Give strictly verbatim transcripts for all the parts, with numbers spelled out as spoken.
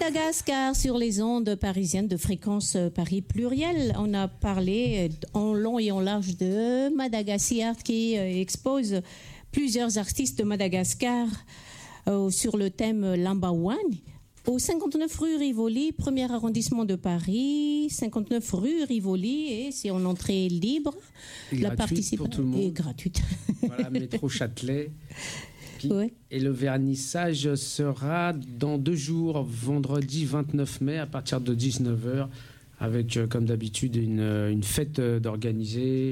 Madagascar sur les ondes parisiennes de Fréquence Paris Pluriel. On a parlé en long et en large de Madagascar qui expose plusieurs artistes de Madagascar euh, sur le thème Lambawan. Au cinquante-neuf rue Rivoli, premier arrondissement de Paris, cinquante-neuf rue Rivoli, et c'est en entrée libre. Et la participation pour tout le monde. Et gratuite. Voilà, métro Châtelet. Puis, ouais. Et le vernissage sera dans deux jours, vendredi vingt-neuf mai, à partir de dix-neuf heures, avec, comme d'habitude, une, une fête d'organiser,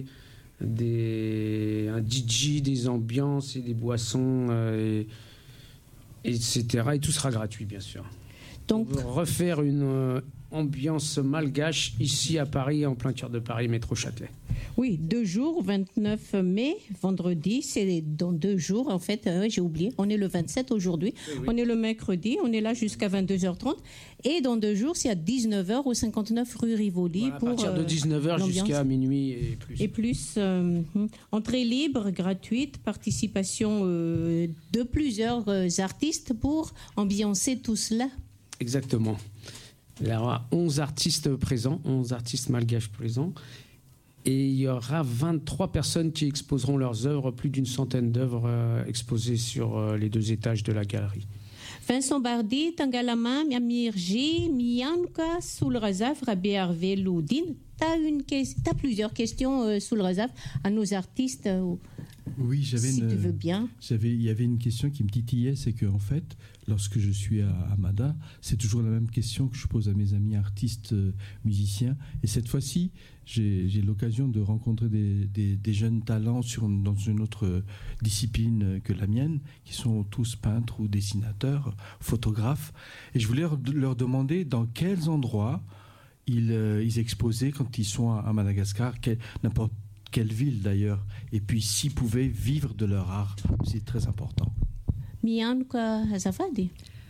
des, un D J, des ambiances et des boissons, euh, et, et cetera. Et tout sera gratuit, bien sûr. Donc, on va refaire une euh, ambiance malgache ici à Paris, en plein cœur de Paris, métro Châtelet. Oui, deux jours, vingt-neuf mai, vendredi, c'est dans deux jours, en fait, euh, j'ai oublié, on est le vingt-sept aujourd'hui, oui, oui. On est le mercredi, on est là jusqu'à vingt-deux heures trente, et dans deux jours, c'est à dix-neuf heures au cinquante-neuf rue Rivoli. Voilà, pour, à partir de dix-neuf heures euh, jusqu'à minuit et plus. Et plus, euh, entrée libre, gratuite, participation euh, de plusieurs euh, artistes pour ambiancer tout cela. Exactement. Il y aura onze artistes présents, onze artistes malgaches présents. Et il y aura vingt-trois personnes qui exposeront leurs œuvres, plus d'une centaine d'œuvres euh, exposées sur euh, les deux étages de la galerie. Vincent Bardi, Tangalama, Miamirji, Mianka, Soulrazaf, Rabé Hervé Loudine. Tu as plusieurs questions, euh, Soulrazaf, à nos artistes euh, Oui, j'avais si une, tu veux bien. J'avais, il y avait une question qui me titillait, c'est qu'en fait, lorsque je suis à, à Mada, c'est toujours la même question que je pose à mes amis artistes, euh, musiciens. Et cette fois-ci, j'ai, j'ai l'occasion de rencontrer des, des, des jeunes talents sur, dans une autre discipline que la mienne, qui sont tous peintres ou dessinateurs, photographes. Et je voulais leur, leur demander dans quels endroits ils, euh, ils exposaient quand ils sont à, à Madagascar, quel, n'importe quelle ville d'ailleurs, et puis s'ils pouvaient vivre de leur art, c'est très important. Mianka Azafadi.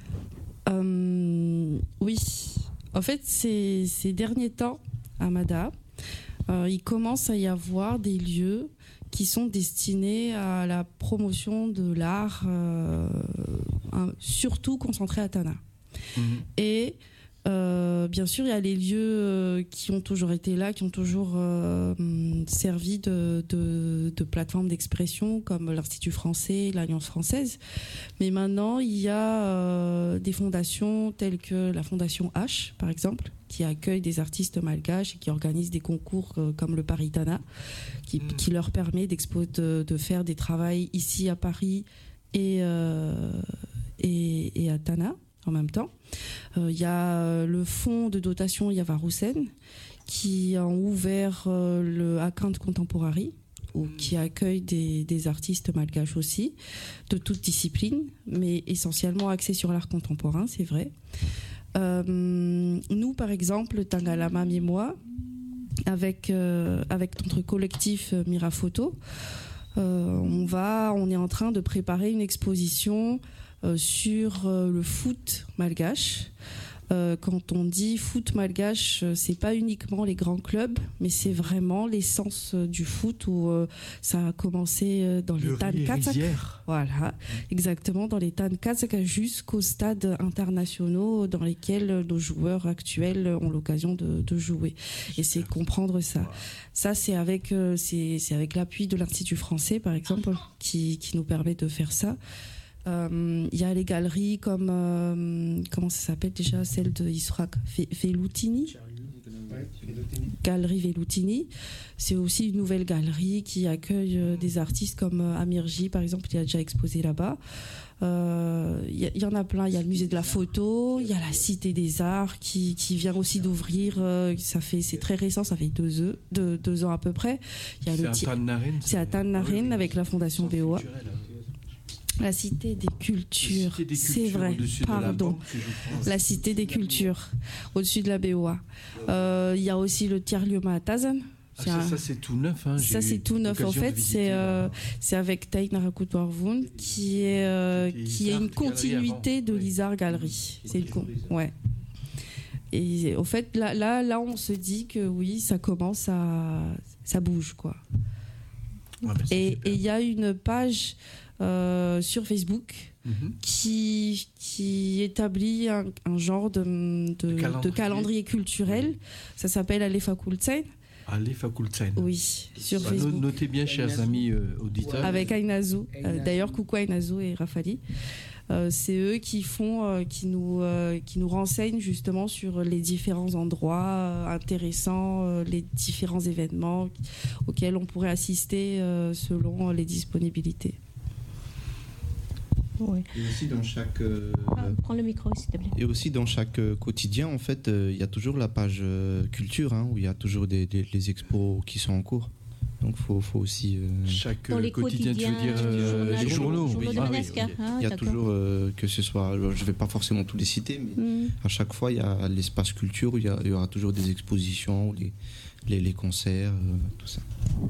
Euh, oui, en fait, ces, ces derniers temps, à Mada, euh, il commence à y avoir des lieux qui sont destinés à la promotion de l'art, euh, surtout concentré à Tana. Mmh. Et Euh, bien sûr, il y a les lieux euh, qui ont toujours été là, qui ont toujours euh, servi de, de, de plateforme d'expression, comme l'Institut français, l'Alliance française. Mais maintenant, il y a euh, des fondations telles que la Fondation H, par exemple, qui accueille des artistes malgaches et qui organise des concours euh, comme le Paris Tana, qui, mmh. qui leur permet d'expo- de, de faire des travaux ici à Paris et, euh, et, et à Tana en même temps. Il euh, y a le fonds de dotation Yavaroussen qui a ouvert euh, le Account Contemporary, ou qui accueille des, des artistes malgaches aussi, de toutes disciplines, mais essentiellement axés sur l'art contemporain, c'est vrai. Euh, nous, par exemple, Tangalama et moi, avec, euh, avec notre collectif Mira Photo, euh, on, va, on est en train de préparer une exposition euh, sur euh, le foot malgache. Euh, quand on dit foot malgache, c'est pas uniquement les grands clubs, mais c'est vraiment l'essence du foot où euh, ça a commencé dans les Tan Kazak. Voilà, exactement, dans les Tan Kazak jusqu'aux stades internationaux dans lesquels nos joueurs actuels ont l'occasion de, de jouer. Et c'est comprendre ça. Ça, c'est avec, euh, c'est, c'est avec l'appui de l'Institut français, par exemple, qui, qui nous permet de faire ça. Il euh, y a les galeries comme euh, comment ça s'appelle déjà, celle de Israk Veloutini, Galerie Veloutini. C'est aussi une nouvelle galerie qui accueille euh, des artistes comme euh, Amirji, par exemple, qui a déjà exposé là-bas. Il euh, y, y en a plein. Il y a le musée de la photo, il y a la Cité des Arts qui, qui vient aussi d'ouvrir. Euh, ça fait, c'est très récent, ça fait deux, deux, deux, deux ans à peu près. Y a c'est, le à ti- Tannarin, c'est à Tannarin avec la Fondation B O A. La Cité des Cultures, cité des c'est cultures vrai, pardon. La, la Cité des Cultures, au-dessus de la B O A. Il euh, y a aussi le Tiers-Lieu Tazan. Ah, ça, un... ça, c'est tout neuf. Hein. Ça, c'est tout neuf. En fait, c'est, euh, c'est avec Taïk Narakutwarvun, qui est, euh, qui est une continuité de l'Isar Galerie. C'est le con. Ouais. Et au fait, là, là, là, on se dit que oui, ça commence à. Ça bouge, quoi. Ouais, et il y a une page. Euh, sur Facebook mmh. qui, qui établit un, un genre de, de, calendrier. de calendrier culturel. Oui. Ça s'appelle Alefa Kultsein. Alefa Kultsein. Oui, sur bah, Facebook. Notez bien, chers amis euh, auditeurs. Avec Ainazu. Euh, d'ailleurs, coucou Ainazu et Rafali. Euh, c'est eux qui font, euh, qui nous, euh, qui nous renseignent justement sur les différents endroits euh, intéressants, euh, les différents événements auxquels on pourrait assister euh, selon les disponibilités. Oui. Et aussi dans chaque euh, ah, prends le micro s'il te plaît. Et aussi dans chaque euh, quotidien en fait, il euh, y a toujours la page euh, culture hein, où il y a toujours des, des les expos qui sont en cours. Donc faut faut aussi euh... chaque dans les quotidien tu veux dire euh, les journaux, journaux oui. de ah, oui, oui, ah, il y a toujours euh, que ce soit, je vais pas forcément tous les citer, mais mm. à chaque fois il y a l'espace culture où il y, y aura toujours des expositions, les les, les concerts, euh, tout ça.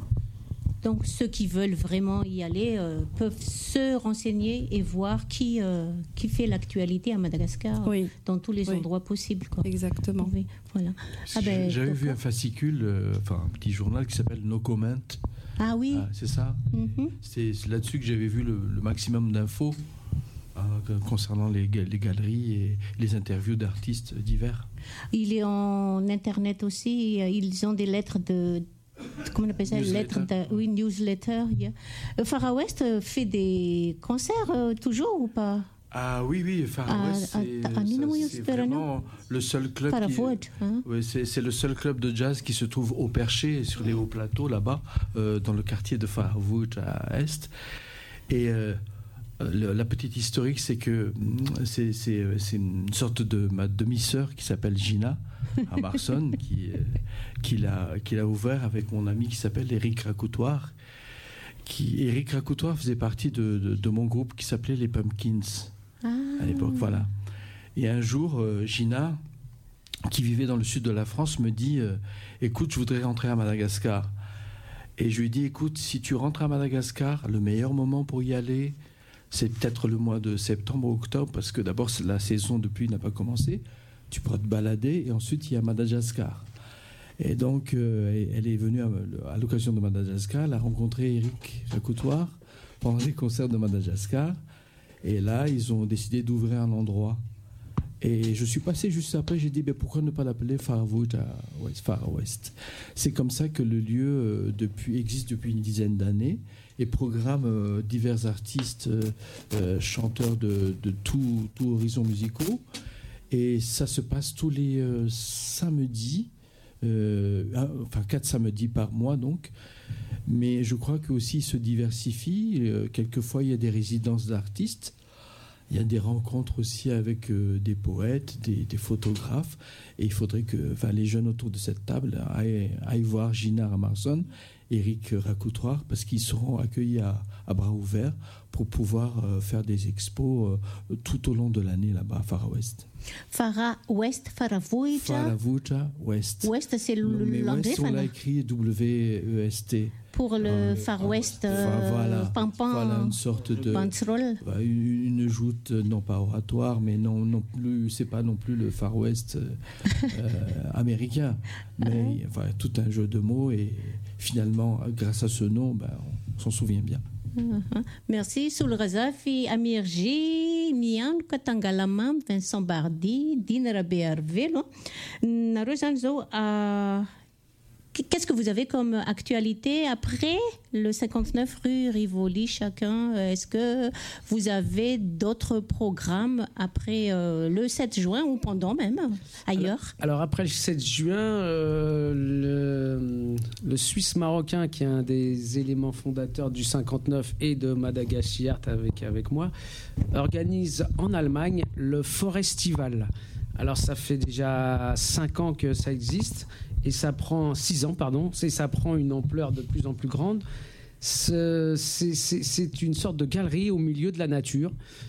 Donc ceux qui veulent vraiment y aller euh, peuvent se renseigner et voir qui, euh, qui fait l'actualité à Madagascar oui. dans tous les oui. endroits possibles. Quoi. Exactement. Oui, voilà. Ah ben, j'avais vu un fascicule, euh, enfin un petit journal qui s'appelle No Comment. Ah oui. Ah, c'est ça. Mm-hmm. c'est, c'est là-dessus que j'avais vu le, le maximum d'infos euh, concernant les, les galeries et les interviews d'artistes divers. Il est en internet aussi. Ils ont des lettres de comment on appelle ça, lettres de, oui, newsletter. Yeah. Far West fait des concerts euh, toujours ou pas? Ah oui, oui, Far ah, West, c'est, ah, ça, c'est vraiment le seul club qui, hein? oui, c'est, c'est le seul club de jazz qui se trouve au Perché, sur les hauts plateaux là-bas, euh, dans le quartier de Far West à Est. Et euh, le, la petite historique, c'est que c'est, c'est, c'est une sorte de ma demi-sœur qui s'appelle Gina à Marson, qui, qui, l'a, qui l'a ouvert avec mon ami qui s'appelle Éric Racoutoir. Qui, Éric Racoutoir faisait partie de, de, de mon groupe qui s'appelait les Pumpkins ah. à l'époque. Voilà. Et un jour, euh, Gina, qui vivait dans le sud de la France, me dit euh, « Écoute, je voudrais rentrer à Madagascar. » Et je lui dis « Écoute, si tu rentres à Madagascar, le meilleur moment pour y aller, c'est peut-être le mois de septembre ou octobre, parce que d'abord, la saison de pluie n'a pas commencé. Tu pourras te balader et ensuite il y a Madagascar. » Et donc euh, elle est venue à, à l'occasion de Madagascar, elle a rencontré Éric Racoutoir pendant les concerts de Madagascar. Et là, ils ont décidé d'ouvrir un endroit. Et je suis passé juste après, j'ai dit ben, pourquoi ne pas l'appeler Far West, Far West. C'est comme ça que le lieu euh, depuis, existe depuis une dizaine d'années et programme euh, divers artistes, euh, euh, chanteurs de, de tous tout horizons musicaux. Et ça se passe tous les euh, samedis, euh, enfin quatre samedis par mois donc. Mais je crois qu'aussi il se diversifie. Euh, quelquefois, il y a des résidences d'artistes. Il y a des rencontres aussi avec euh, des poètes, des, des photographes. Et il faudrait que enfin, les jeunes autour de cette table aillent, aillent voir Gina Ramarson, Éric Racoutoir, parce qu'ils seront accueillis à, à bras ouverts pour pouvoir euh, faire des expos euh, tout au long de l'année là-bas à Far West. Far West, Faravouja. Faravouja West. West, c'est le, mais l'anglais. West, on l'a écrit W E S T. Pour le euh, Far West, euh, voilà, Pampan, voilà une sorte de bah, une, une joute non pas oratoire, mais non non plus, c'est pas non plus le Far West euh, américain, mais enfin, tout un jeu de mots et finalement, grâce à ce nom, bah, on s'en souvient bien. Uh-huh. Merci. Soulraza fi Amirji, Mian, Katangalamam, Vincent Bardi, Dina Béarvelo. Narozanzo a. Qu'est-ce que vous avez comme actualité après le cinquante-neuf rue Rivoli chacun? Est-ce que vous avez d'autres programmes après euh, le sept juin ou pendant même ailleurs? Alors, alors après le sept juin, euh, le, le Suisse marocain qui est un des éléments fondateurs du cinquante-neuf et de Madagascar avec, avec moi organise en Allemagne le Forestival. Alors ça fait déjà cinq ans que ça existe. Et ça prend six ans, pardon, et ça prend une ampleur de plus en plus grande. C'est, c'est, c'est une sorte de galerie au milieu de la nature,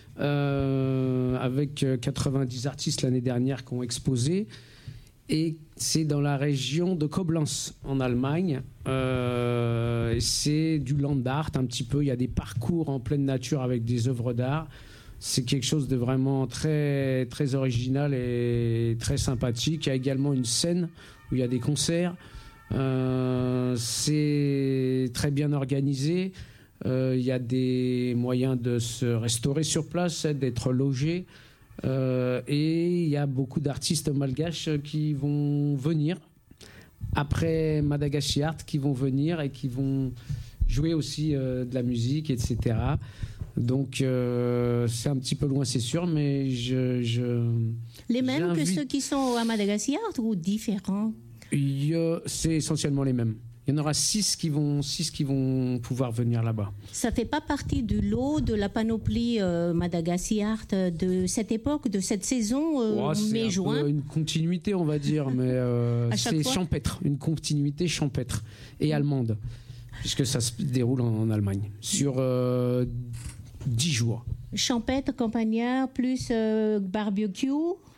euh, avec quatre-vingt-dix artistes l'année dernière qui ont exposé. Et c'est dans la région de Koblenz, en Allemagne. Euh, et c'est du land art un petit peu. Il y a des parcours en pleine nature avec des œuvres d'art. C'est quelque chose de vraiment très, très original et très sympathique. Il y a également une scène où il y a des concerts. Euh, c'est très bien organisé. Euh, il y a des moyens de se restaurer sur place, d'être logé. Euh, et il y a beaucoup d'artistes malgaches qui vont venir après Madagascar Art, qui vont venir et qui vont jouer aussi euh, de la musique, et cetera. Donc euh, c'est un petit peu loin, c'est sûr, mais je... je les mêmes j'invite... que ceux qui sont à Madagascar ou différents? Il y a... C'est essentiellement les mêmes. Il y en aura six qui vont, six qui vont pouvoir venir là-bas. Ça ne fait pas partie du lot de la panoplie euh, Madagascar de cette époque, de cette saison euh, oh, mai-juin? C'est une continuité, on va dire, mais euh, c'est fois? champêtre, une continuité champêtre et allemande, puisque ça se déroule en, en Allemagne, sur euh, dix jours. Champêtre, campagnard, plus euh, barbecue.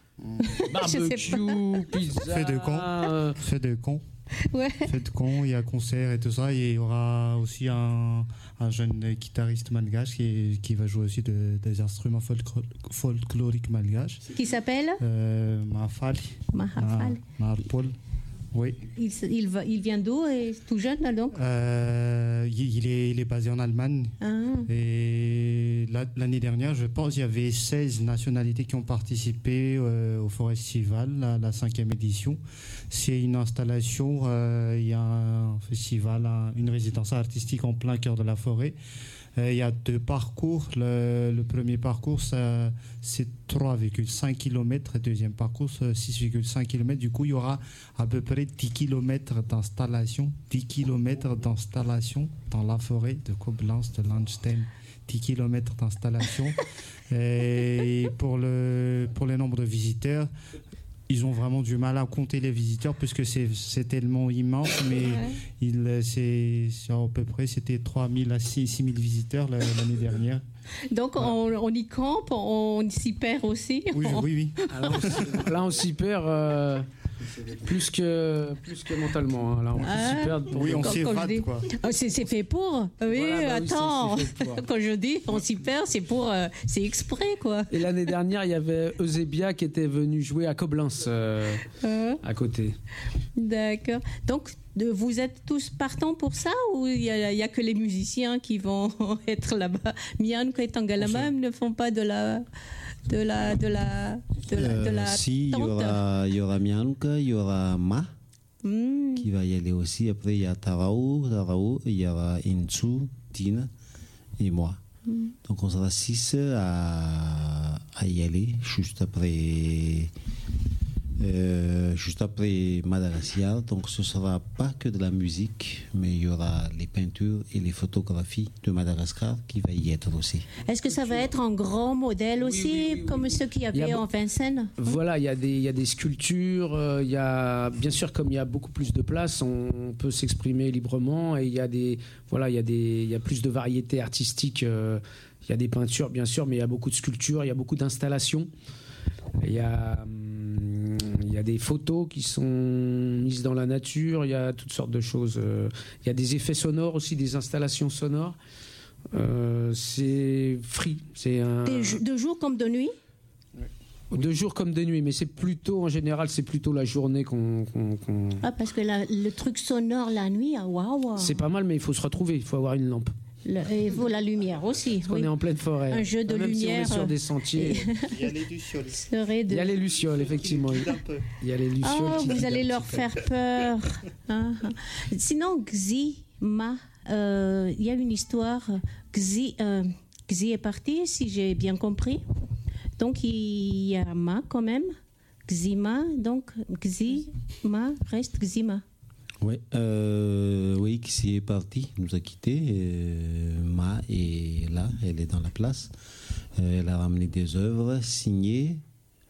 Barbecue, pizza. Fait de con. Fait de con. Ouais. Fait de con, il y a concert et tout ça. Et il y aura aussi un, un jeune guitariste malgache qui, qui va jouer aussi de, des instruments folklor, folkloriques malgaches. Qui s'appelle euh, Mahafal. Mahafal. Mahapol. Oui. Il, il, va, il vient d'où? Et tout jeune là donc euh, il, est, il est basé en Allemagne. Ah. Et la, l'année dernière, je pense, il y avait seize nationalités qui ont participé euh, au Forestival, la, la cinquième édition. C'est une installation, euh, il y a un festival, un, une résidence artistique en plein cœur de la forêt. Euh, il y a deux parcours. Le, le premier parcours, ça, c'est trois virgule cinq kilomètres. Le deuxième parcours, six virgule cinq kilomètres. Du coup, il y aura à peu près dix kilomètres d'installation. dix kilomètres d'installation dans la forêt de Koblenz, de Landstein. dix kilomètres d'installation. Et pour le, pour le nombre de visiteurs, ils ont vraiment du mal à compter les visiteurs puisque c'est, c'est tellement immense, mais ouais. il, c'est, c'est à peu près c'était trois mille à six mille visiteurs l'année dernière. Donc ouais. on, on y campe, on s'y perd aussi. Oui, on... oui, oui. Alors, là, on s'y perd euh, plus que plus que mentalement. Hein. Là, on ah, s'y perd. Oui, on s'évade quoi. C'est, c'est fait pour. Oui, voilà, bah attends. Oui, c'est, c'est pour. Quand je dis on s'y perd, c'est pour, euh, c'est exprès quoi. Et l'année dernière, il y avait Eusebia qui était venu jouer à Koblenz, euh, euh. à côté. D'accord. Donc vous êtes tous partants pour ça ou il n'y a, a que les musiciens qui vont être là-bas? Mianka et Tangalama ne font pas de la de la de la de la, de la euh, si il y aura il y aura Mianka, il y aura Ma mm. qui va y aller aussi. Après il y a Tarao, Tarao, il y aura Insu, Tina et moi. Mm. Donc on sera six à à y aller juste après. Euh, juste après Madagascar, donc ce ne sera pas que de la musique, mais il y aura les peintures et les photographies de Madagascar qui va y être aussi. Est-ce que ça va être un grand modèle aussi, oui, oui, oui, comme oui. ceux qu'il y avait en Vincennes? Voilà, il y a des, il y a des sculptures, euh, il y a, bien sûr, comme il y a beaucoup plus de place, on peut s'exprimer librement et il y a des, voilà, il y a des, il y a plus de variétés artistiques. Euh, il y a des peintures, bien sûr, mais il y a beaucoup de sculptures, il y a beaucoup d'installations. Il y a Il y a des photos qui sont mises dans la nature, il y a toutes sortes de choses. Il y a des effets sonores aussi, des installations sonores. Euh, c'est free. C'est un... De jour comme de nuit? De jour comme de nuit, mais c'est plutôt, en général, c'est plutôt la journée qu'on... qu'on, qu'on... Ah, parce que la, le truc sonore la nuit, ah, waouh! C'est pas mal, mais il faut se retrouver, il faut avoir une lampe. Le, et il faut la lumière aussi. Parce oui. qu'on est en pleine forêt. Un jeu de Même lumière. Si on est sur des sentiers. Il y a les lucioles. De... Il y a les lucioles, effectivement. Il y a les lucioles. Oh, vous allez leur faire peur. Ah, ah. Sinon, Xi, Ma, euh, il y a une histoire. Xi, euh, Xi est parti, si j'ai bien compris. Donc, il y a Ma quand même. Xima, donc Xi, Ma, reste Xima. Ouais, euh, oui, qui est parti, nous a quittés. Euh, Ma est là, elle est dans la place. Euh, elle a ramené des œuvres signées.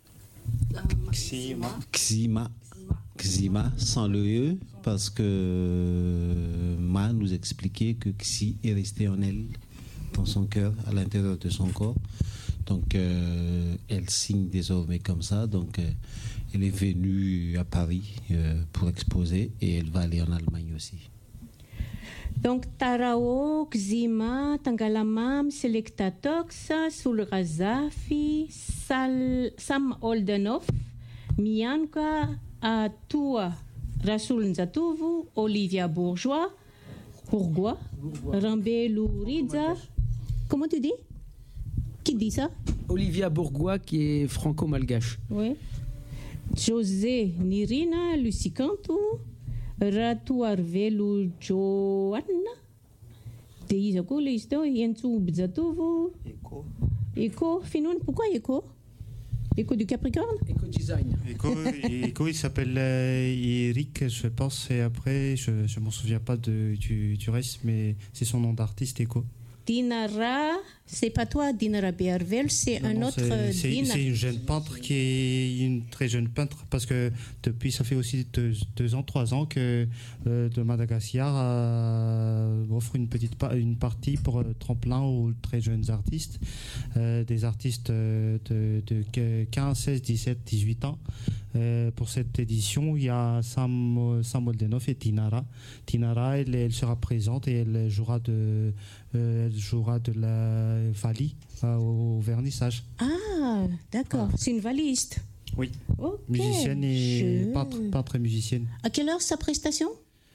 Xima. Xima. Xima, sans le E, parce que Ma nous expliquait que Xi est resté en elle, dans son cœur, à l'intérieur de son corps. Donc, euh, elle signe désormais comme ça. Donc, euh, elle est venue à Paris euh, pour exposer et elle va aller en Allemagne aussi. Donc, Tarao, Xima, Tangalamam, Selectatox, Sulrazafi, Sal, Sam Oldenov, Mianka, Atua, Rasul Nzatovu, Olivia Bourgeois, Bourgois, Rambelu Riza. Comment tu dis? Qui dit ça? Olivia Bourgois, qui est franco-malgache. Oui. José Nirina Lucicanto. Ratu Arvelu Joanna. Teisako listo Yensu Bzatovo. Eco. Eco, Finoun, pourquoi Eco? Eco du Capricorne? Eco Design. Eco, Eco, il s'appelle euh, Eric, je pense, et après, je ne m'en souviens pas de, du, du reste, mais c'est son nom d'artiste, Eco. Dinara, c'est pas toi, Dinara Béarvel, c'est Non, un non, autre c'est, c'est, Dina. c'est une jeune peintre qui est une très jeune peintre parce que depuis ça fait aussi deux, deux ans, trois ans que euh, de Madagascar euh, offre une petite pa- une partie pour euh, tremplin aux très jeunes artistes, euh, des artistes euh, de, de quinze, seize, dix-sept, dix-huit ans. Euh, pour cette édition, il y a Sam, Sam Moldenov et Tinara. Tinara, elle, elle sera présente et elle jouera de, euh, elle jouera de la Vali euh, au, au vernissage. Ah, d'accord, c'est une valiste. Oui. Ok. Musicienne et Je- peintre, peintre et musicienne. À quelle heure sa prestation?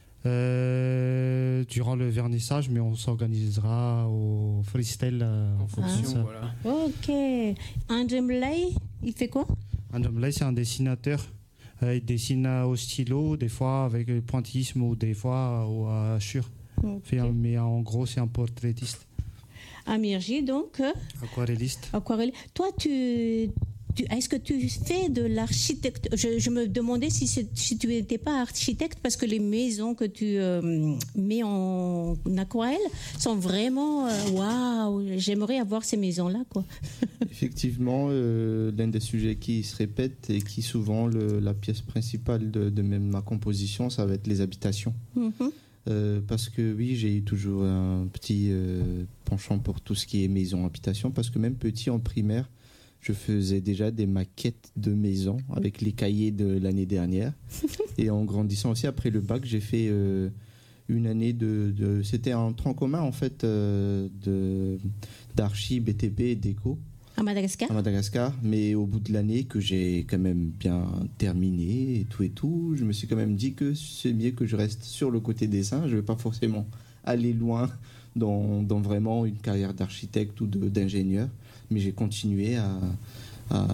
Euh, durant le vernissage, mais on s'organisera au freestyle euh, En en fonction de fonction, ça. voilà. Ok. André Mlay, il fait quoi? André Mlay, c'est un dessinateur. Euh, il dessine au stylo, des fois avec le pointillisme ou des fois au à chure. Ok. Fait un- mais en gros, c'est un portraitiste, Amirji, donc, euh, aquarelliste. aquarelle. Toi, tu, tu- est-ce que tu fais de l'architecte? je, je me demandais si, c'est- si tu n'étais pas architecte parce que les maisons que tu euh, mets en aquarelle sont vraiment euh, waouh. J'aimerais avoir ces maisons-là, quoi. Effectivement, euh, l'un des sujets qui se répète et qui souvent le- la pièce principale de, de même ma composition, ça va être les habitations. Mhm. Euh, parce que oui, j'ai eu toujours un petit euh, penchant pour tout ce qui est maison, habitation, parce que même petit en primaire, je faisais déjà des maquettes de maisons avec les cahiers de l'année dernière. Et en grandissant aussi, après le bac, j'ai fait euh, une année de, de... C'était un tronc commun en fait euh, de, d'archi, B T P et déco À Madagascar? à Madagascar, mais au bout de l'année que j'ai quand même bien terminé et tout et tout, je me suis quand même dit que c'est mieux que je reste sur le côté dessin. Je ne vais pas forcément aller loin dans, dans vraiment une carrière d'architecte ou de, d'ingénieur, mais j'ai continué à, à,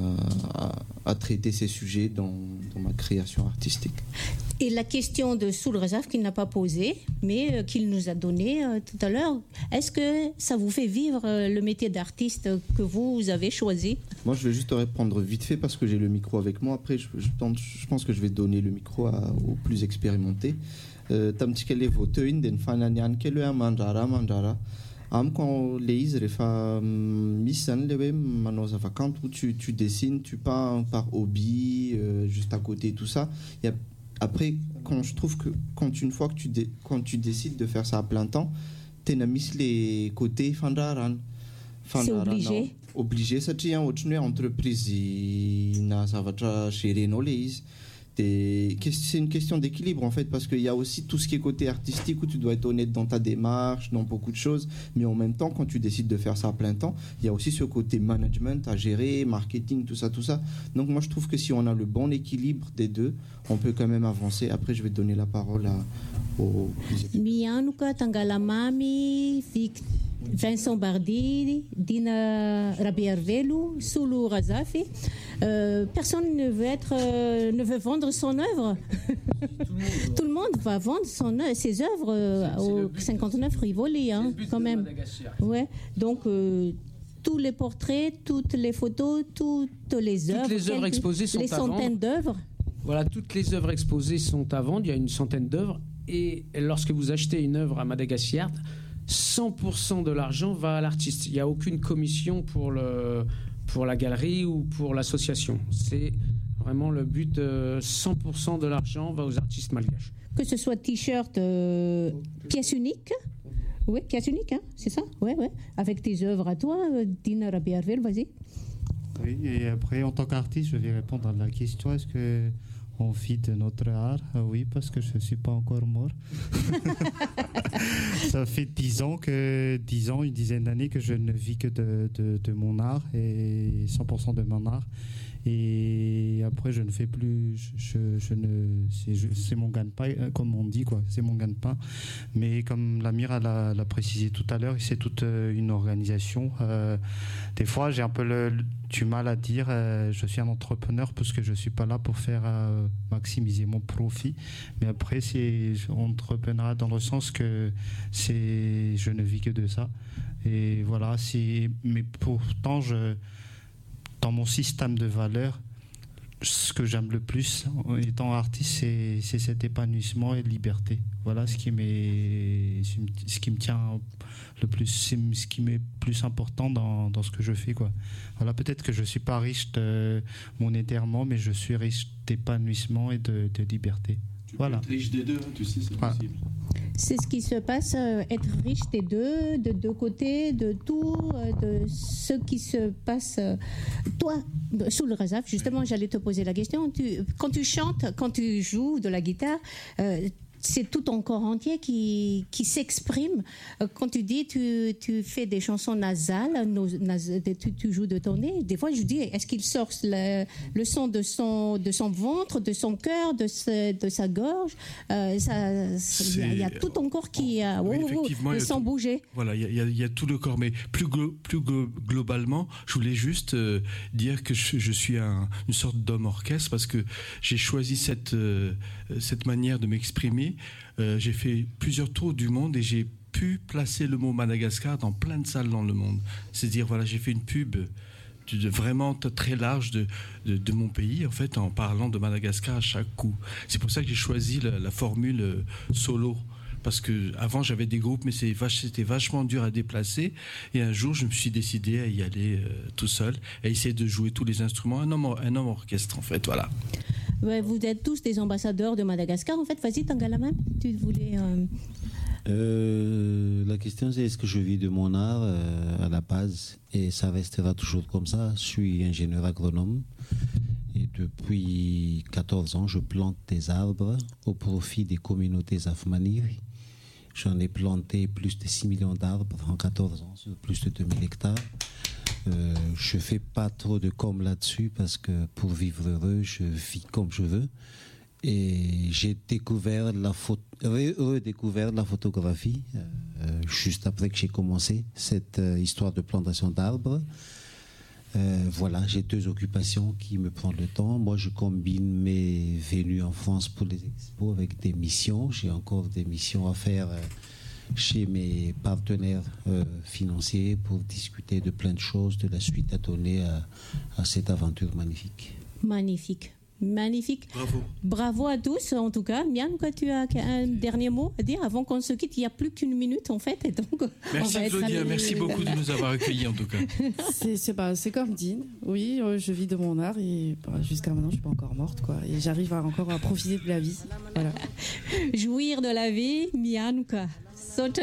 à, à traiter ces sujets dans, dans ma création artistique. Et la question de Soul Razaf qu'il n'a pas posée, mais euh, qu'il nous a donnée euh, tout à l'heure, est-ce que ça vous fait vivre euh, le métier d'artiste que vous avez choisi? Moi, je vais juste te répondre vite fait parce que j'ai le micro avec moi. Après, je, je, tente- je pense que je vais donner le micro à- aux plus expérimentés. Euh, tam tikele votein den fananian kele a mandrara mandrara. Am quand les refa missan lewe manao zavakanto où tu tu dessines, tu peins par hobby, euh, juste à côté tout ça. Il y a après quand je trouve que quand une fois que tu dé- quand tu décides de faire ça à plein temps, t'en as mis les côtés fandaran. C'est obligé. Obligé satria ohatrany hoe entreprise na zavatra gérenao le izy. Et c'est une question d'équilibre en fait, parce qu'il y a aussi tout ce qui est côté artistique où tu dois être honnête dans ta démarche, dans beaucoup de choses, mais en même temps quand tu décides de faire ça à plein temps, il y a aussi ce côté management à gérer, marketing, tout ça, tout ça. Donc moi je trouve que si on a le bon équilibre des deux, on peut quand même avancer. Après je vais donner la parole à, aux Mianuka, Tangalamami, Vic- Vincent Bardi, Dina Rabiarvelu, Soulou Razafi. Euh, personne ne veut être, euh, ne veut vendre son œuvre. Tout le monde va vendre son œuvre, ses œuvres euh, C'est- c'est le au but. cinquante-neuf Rivoli, hein, C'est le but quand de même. Madagascar. Ouais. Donc euh, tous les portraits, toutes les photos, toutes les œuvres, les œuvres quelques- exposées sont les à vendre. centaines d'œuvres. Voilà, toutes les œuvres exposées sont à vendre. Il y a une centaine d'œuvres. Et lorsque vous achetez une œuvre à Madagascar, cent pour cent de l'argent va à l'artiste. Il n'y a aucune commission pour, le, pour la galerie ou pour l'association. C'est vraiment le but. euh, cent pour cent de l'argent va aux artistes malgaches. Que ce soit t-shirt, euh, pièce unique. Oui, pièce unique, hein, c'est ça? Ouais, ouais. Avec tes œuvres à toi, euh, Dina Rabiarvel, vas-y. Oui, et après, en tant qu'artiste, je vais répondre à la question, est-ce que on vit de notre art? Ah oui, parce que je ne suis pas encore mort. Ça fait dix ans, que, dix ans, une dizaine d'années que je ne vis que de, de, de mon art et cent pour cent de mon art. Et après, je ne fais plus. Je, je ne, c'est, je, c'est mon gagne-pain, comme on dit, quoi. C'est mon gagne-pain. Mais comme l'Amir l'a, l'a précisé tout à l'heure, c'est toute une organisation. Euh, des fois, j'ai un peu le, du mal à dire euh, je suis un entrepreneur parce que je ne suis pas là pour faire euh, maximiser mon profit. Mais après, c'est entrepreneur dans le sens que c'est, je ne vis que de ça. Et voilà, c'est, mais pourtant, je, dans mon système de valeurs, ce que j'aime le plus en étant artiste, c'est, c'est cet épanouissement et liberté. Voilà ce qui m'est, ce qui me tient le plus, c'est ce qui m'est plus important dans, dans ce que je fais, quoi. Voilà, peut-être que je suis pas riche de, monétairement, mais je suis riche d'épanouissement et de, de liberté. Tu voilà. peux être riche des deux, hein, tu sais, c'est voilà. possible. C'est ce qui se passe, euh, être riche des deux, de deux côtés, de tout, euh, de ce qui se passe. Euh, toi, sous le Razaf, justement, j'allais te poser la question. Tu, quand tu chantes, quand tu joues de la guitare, euh, c'est tout ton corps entier qui, qui s'exprime. Quand tu dis tu, tu fais des chansons nasales, nas, tu, tu joues de ton nez, des fois je dis est-ce qu'il sort le, le son de son, de son ventre, de son cœur, de, ce, de sa gorge, euh, il y a tout ton corps qui a, oui, oh, oh, sans tout, bouger. Voilà, il y, y, y a tout le corps, mais plus, glo, plus globalement, je voulais juste euh, dire que je, je suis un, une sorte d'homme orchestre parce que j'ai choisi cette, euh, cette manière de m'exprimer. Euh, j'ai fait plusieurs tours du monde et j'ai pu placer le mot Madagascar dans plein de salles dans le monde. C'est-à-dire, voilà, j'ai fait une pub de, de vraiment très large de, de, de mon pays, en fait, en parlant de Madagascar à chaque coup. C'est pour ça que j'ai choisi la, la formule solo. Parce que avant j'avais des groupes, mais c'est vache, c'était vachement dur à déplacer. Et un jour, je me suis décidé à y aller euh, tout seul, à essayer de jouer tous les instruments, un homme, un homme orchestre, en fait, voilà. Ouais, vous êtes tous des ambassadeurs de Madagascar, en fait. Vas-y, Tangalama, tu voulais... Euh... Euh, la question, c'est est-ce que je vis de mon art euh, à la base, et ça restera toujours comme ça. Je suis ingénieur agronome. Et depuis quatorze ans, je plante des arbres au profit des communautés afmaniri. J'en ai planté plus de six millions d'arbres en quatorze ans, sur plus de deux mille hectares. Euh, je ne fais pas trop de com là-dessus parce que pour vivre heureux, je vis comme je veux. Et j'ai découvert la photo, redécouvert la photographie euh, juste après que j'ai commencé cette euh, histoire de plantation d'arbres. Euh, voilà, j'ai deux occupations qui me prennent le temps. Moi, je combine mes venues en France pour les expos avec des missions. J'ai encore des missions à faire euh, chez mes partenaires euh, financiers pour discuter de plein de choses, de la suite à donner à, à cette aventure magnifique. Magnifique. Magnifique. Bravo. Bravo à tous, en tout cas. Mian, quoi, tu as un dernier mot à dire avant qu'on se quitte? Il n'y a plus qu'une minute, en fait. Et donc, merci, Claudia. Merci beaucoup de nous avoir accueillis, en tout cas. C'est, c'est, bah, c'est comme Dean. Oui, euh, je vis de mon art et bah, jusqu'à maintenant, je ne suis pas encore morte, quoi. Et j'arrive à, encore à profiter de la vie. Voilà. Jouir de la vie, Mian, quoi. Merci.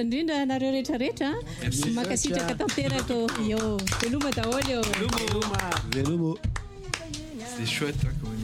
C'est chouette, hein, quand même.